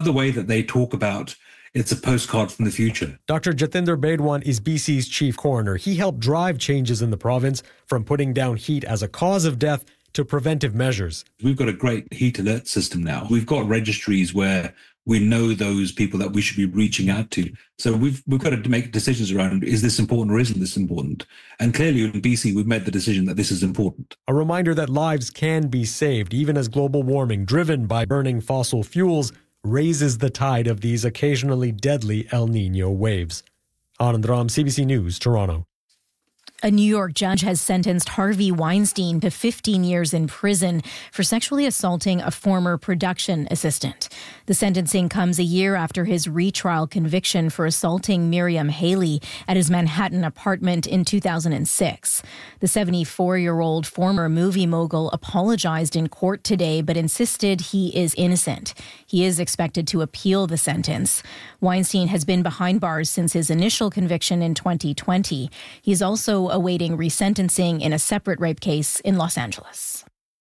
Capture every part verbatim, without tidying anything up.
the way that they talk about it's a postcard from the future. Doctor Jatinder Bedwan is B C's chief coroner. He helped drive changes in the province from putting down heat as a cause of death to preventive measures. We've got a great heat alert system now. We've got registries where we know those people that we should be reaching out to. So we've we've got to make decisions around, is this important or isn't this important? And clearly in B C, we've made the decision that this is important. A reminder that lives can be saved, even as global warming, driven by burning fossil fuels, raises the tide of these occasionally deadly El Niño waves. Anand Ram, C B C News, Toronto. A New York judge has sentenced Harvey Weinstein to fifteen years in prison for sexually assaulting a former production assistant. The sentencing comes a year after his retrial conviction for assaulting Miriam Haley at his Manhattan apartment in two thousand six. The seventy-four-year-old former movie mogul apologized in court today, but insisted he is innocent. He is expected to appeal the sentence. Weinstein has been behind bars since his initial conviction in twenty twenty. He's also awaiting resentencing in a separate rape case in Los Angeles.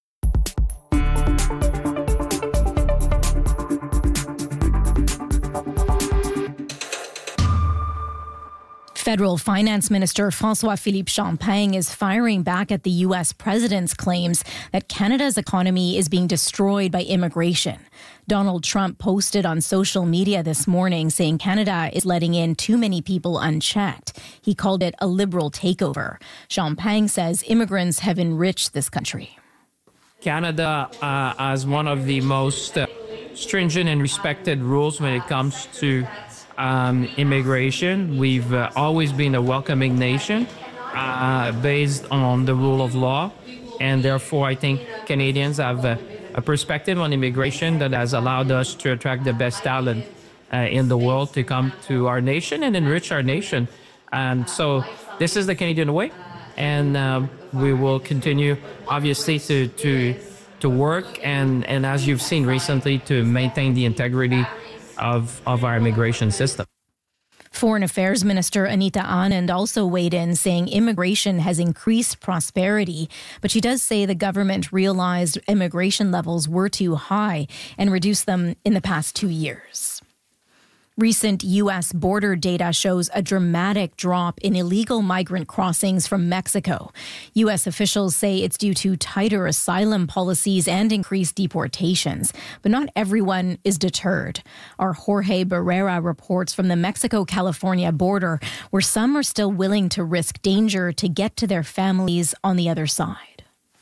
Federal Finance Minister François-Philippe Champagne is firing back at the U S president's claims that Canada's economy is being destroyed by immigration. Donald Trump posted on social media this morning saying Canada is letting in too many people unchecked. He called it a liberal takeover. Champagne says immigrants have enriched this country. Canada uh, has one of the most uh, stringent and respected rules when it comes to Um, immigration. We've uh, always been a welcoming nation uh, based on the rule of law. And therefore, I think Canadians have a, a perspective on immigration that has allowed us to attract the best talent uh, in the world to come to our nation and enrich our nation. And so this is the Canadian way. And uh, we will continue, obviously, to to, to work and, and, as you've seen recently, to maintain the integrity Of, of our immigration system. Foreign Affairs Minister Anita Anand also weighed in, saying immigration has increased prosperity, but she does say the government realized immigration levels were too high and reduced them in the past two years. Recent U S border data shows a dramatic drop in illegal migrant crossings from Mexico. U S officials say it's due to tighter asylum policies and increased deportations, but not everyone is deterred. Our Jorge Barrera reports from the Mexico-California border, where some are still willing to risk danger to get to their families on the other side.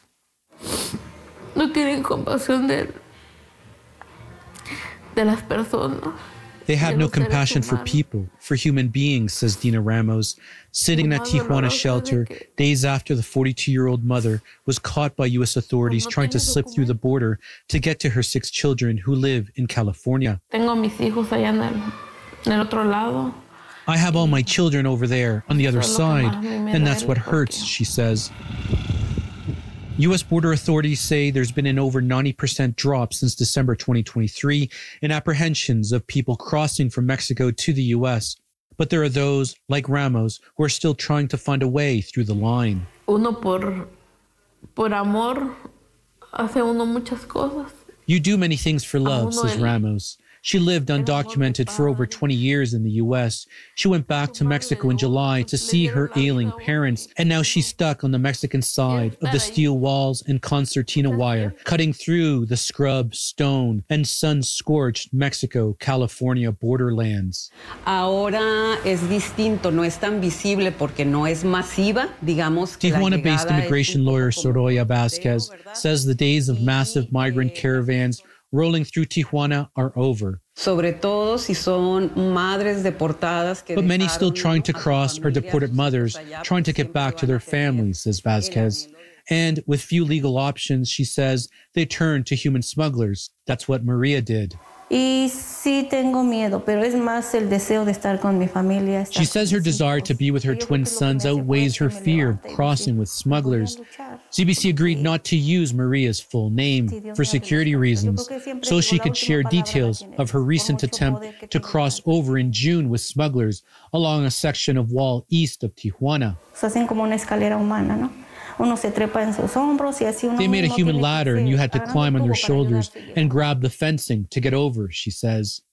No tienen compasión de, de las personas. They have no compassion for people, for human beings, says Dina Ramos, sitting in a Tijuana shelter days after the forty-two-year-old mother was caught by U S authorities trying to slip through the border to get to her six children who live in California. I have all my children over there on the other side, and that's what hurts, she says. U S border authorities say there's been an over ninety percent drop since December twenty twenty-three in apprehensions of people crossing from Mexico to the U S. But there are those, like Ramos, who are still trying to find a way through the line. Uno por, por amor hace uno muchas cosas. You do many things for love, says Ramos. She lived undocumented for over twenty years in the U S. She went back to Mexico in July to see her ailing parents, and now she's stuck on the Mexican side of the steel walls and concertina wire, cutting through the scrub, stone, and sun-scorched Mexico-California borderlands. Ahora es distinto, no es tan visible porque no es masiva, digamos. Tijuana-based immigration lawyer Soraya Vasquez says the days of massive migrant caravans rolling through Tijuana are over. Sobre todo si son madres deportadas que but many still trying to cross are deported mothers trying to get back to their families, says Vasquez. And with few legal options, she says, they turn to human smugglers. That's what Maria did. Y sí tengo miedo, pero es más el deseo de estar con mi familia. She says her desire to be with her twin sons outweighs her fear of crossing with smugglers. C B C agreed not to use Maria's full name for security reasons, so she could share details of her recent attempt to cross over in June with smugglers along a section of wall east of Tijuana. They made a human ladder and you had to climb on their shoulders and grab the fencing to get over, she says.